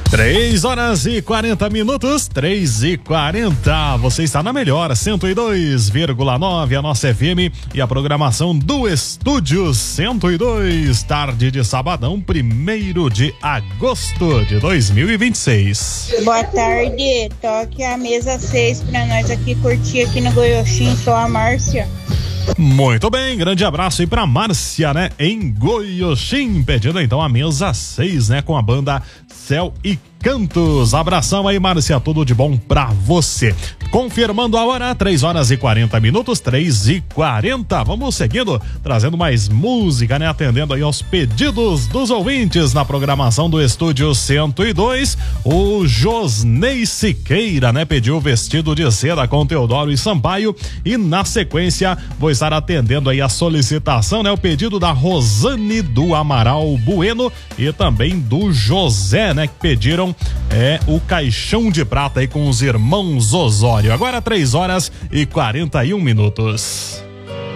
3h40, 3h40. Você está na melhor 102,9, a nossa FM e a programação do Estúdio 102. Tarde de sabadão, 1º de agosto de 2026. Boa tarde, toque a mesa 6 pra nós aqui curtir aqui no Goiôxim. Sou a Márcia. Muito bem, grande abraço aí pra Márcia, né? Em Goiôxim, pedindo então a mesa 6, né? Com a banda Céu e Cantos. Abração aí, Márcia, tudo de bom pra você. Confirmando a hora, 3h40, 3h40. Vamos seguindo, trazendo mais música, né? Atendendo aí aos pedidos dos ouvintes na programação do Estúdio 102. O Josnei Siqueira, né? Pediu vestido de seda com Teodoro e Sampaio. E na sequência, vou estar atendendo aí a solicitação, né? O pedido da Rosane do Amaral Bueno e também do José, né? Que pediram o Caixão de Prata aí com os irmãos Osório. Agora 3h41.